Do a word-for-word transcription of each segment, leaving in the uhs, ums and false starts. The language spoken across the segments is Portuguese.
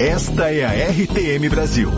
Esta é a R T M Brasil.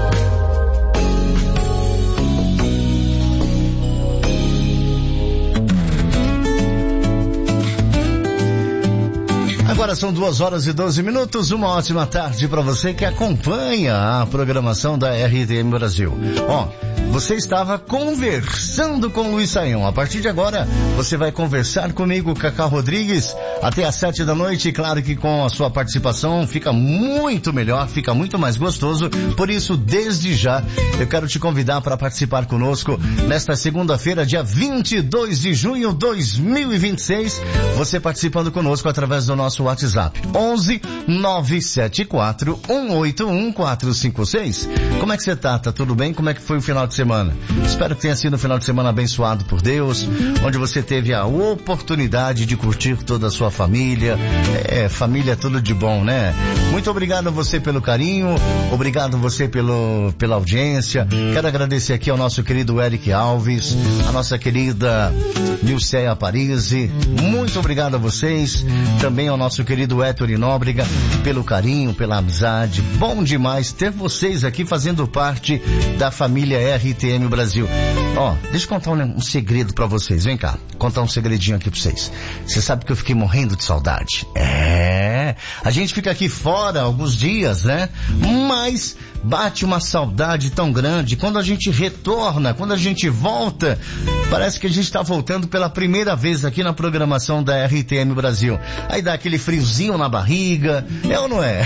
Agora são duas horas e doze minutos, uma ótima tarde para você que acompanha a programação da R T M Brasil. Ó, você estava conversando com o Luiz Saião. A partir de agora, você vai conversar comigo, Cacá Rodrigues, até às sete da noite. Claro que com a sua participação fica muito melhor, fica muito mais gostoso. Por isso, desde já, eu quero te convidar para participar conosco nesta segunda-feira, dia vinte e dois de junho de dois mil e vinte e seis. Você participando conosco através do nosso WhatsApp. onze nove sete quatro um oito um quatro cinco seis. Como é que você tá? Tá tudo bem? Como é que foi o final de semana? Espero que tenha sido um final de semana abençoado por Deus, onde você teve a oportunidade de curtir toda a sua família. É, família é tudo de bom, né? Muito obrigado a você pelo carinho, obrigado a você pelo, pela audiência. Quero agradecer aqui ao nosso querido Eric Alves, a nossa querida Nilceia Parisi. Muito obrigado a vocês. Também ao nosso querido Héctor Nóbrega, pelo carinho, pela amizade. Bom demais ter vocês aqui fazendo parte da família R T M Brasil. Ó, deixa eu contar um, um segredo pra vocês. Vem cá, contar um segredinho aqui pra vocês. Você sabe que eu fiquei morrendo de saudade. É, a gente fica aqui fora alguns dias, né? Mas bate uma saudade tão grande. Quando a gente retorna, quando a gente volta, parece que a gente tá voltando pela primeira vez aqui na programação da R T M Brasil. Aí dá aquele friozinho na barriga, é ou não é?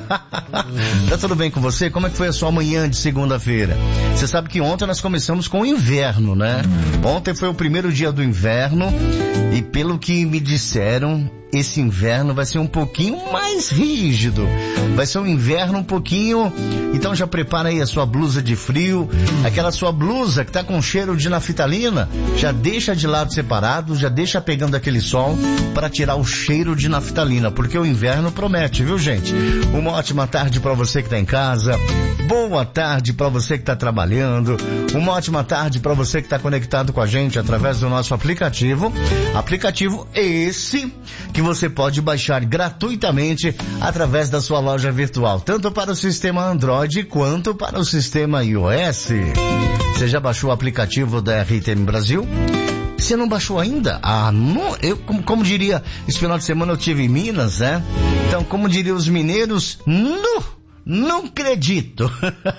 Tá tudo bem com você? Como é que foi a sua manhã de segunda-feira? Você sabe que ontem nós começamos com o inverno, né? Ontem foi o primeiro dia do inverno e pelo que me disseram, esse inverno vai ser um pouquinho mais rígido. Vai ser um inverno um pouquinho... Então já prepara aí a sua blusa de frio, aquela sua blusa que tá com cheiro de naftalina, já deixa de lado separado, já deixa pegando aquele sol para tirar o cheiro de naftalina, porque o inverno promete, viu, gente? Uma ótima tarde para você que tá em casa, boa tarde para você que tá trabalhando, uma ótima tarde para você que tá conectado com a gente através do nosso aplicativo, aplicativo esse que você pode baixar gratuitamente através da sua loja virtual, tanto para o sistema Android quanto para o sistema iOS. Você já baixou o aplicativo da R T M Brasil? Você não baixou ainda? Ah, não, eu, como, como diria, esse final de semana eu tive em Minas, né? Então, como diriam os mineiros, não, não acredito.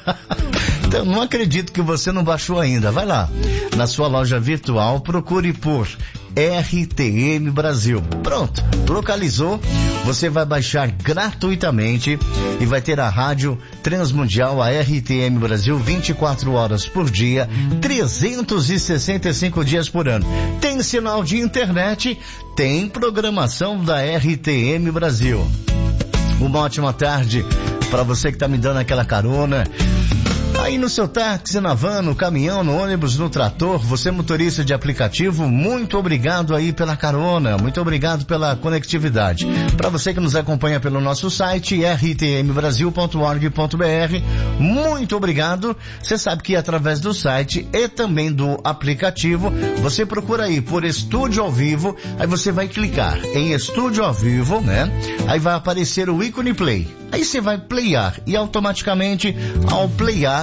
Então, não acredito que você não baixou ainda. Vai lá, na sua loja virtual, procure por R T M Brasil. Pronto, localizou, você vai baixar gratuitamente e vai ter a rádio transmundial, a R T M Brasil, vinte e quatro horas por dia, trezentos e sessenta e cinco dias por ano. Tem sinal de internet, tem programação da R T M Brasil. Uma ótima tarde para você que está me dando aquela carona aí no seu táxi, na van, no caminhão, no ônibus, no trator. Você motorista de aplicativo, muito obrigado aí pela carona, muito obrigado pela conectividade. Para você que nos acompanha pelo nosso site r t m brasil ponto org ponto b r, muito obrigado. Você sabe que através do site e também do aplicativo, você procura aí por Estúdio ao Vivo, aí você vai clicar em Estúdio ao Vivo, né? Aí vai aparecer o ícone play. Aí você vai playar e automaticamente ao playar